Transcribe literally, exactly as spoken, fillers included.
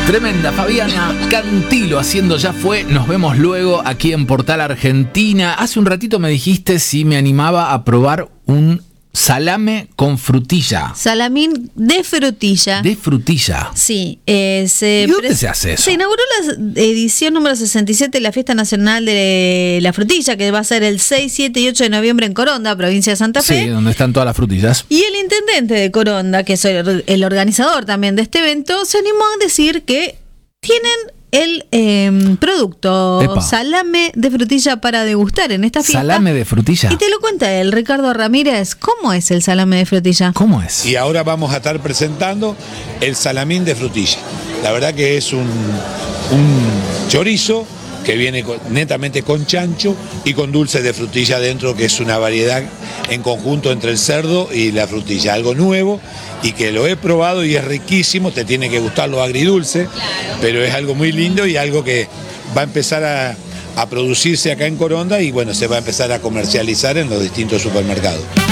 Tremenda, Fabiana Cantilo haciendo Ya Fue. Nos vemos luego aquí en Portal Argentina. Hace un ratito me dijiste si me animaba a probar un salame con frutilla. Salamín de frutilla. De frutilla. Sí. Eh, se ¿Y dónde pres- se hace eso? Se inauguró la edición número sesenta y siete de la Fiesta Nacional de la Frutilla, que va a ser el seis, siete y ocho de noviembre en Coronda, provincia de Santa Fe. Sí, donde están todas las frutillas. Y el intendente de Coronda, que es el, el organizador también de este evento, se animó a decir que tienen el eh, producto Epa. salame de frutilla para degustar en esta fiesta. Salame de frutilla. Y te lo cuenta él, Ricardo Ramírez. ¿Cómo es el salame de frutilla? ¿Cómo es? Y ahora vamos a estar presentando el salamín de frutilla. La verdad que es un, un chorizo que viene con- netamente con chancho y con dulce de frutilla adentro, que es una variedad en conjunto entre el cerdo y la frutilla. Algo nuevo y que lo he probado y es riquísimo. Te tiene que gustar lo agridulce, pero es algo muy lindo y algo que va a empezar a, a producirse acá en Coronda y bueno, se va a empezar a comercializar en los distintos supermercados.